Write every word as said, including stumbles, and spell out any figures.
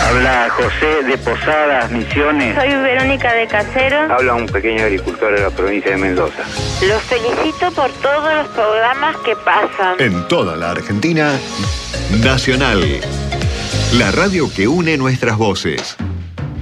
Habla José de Posadas, Misiones. Soy Verónica de Casero. Habla un pequeño agricultor de la provincia de Mendoza. Los felicito por todos los programas que pasan. En toda la Argentina, Nacional. La radio que une nuestras voces.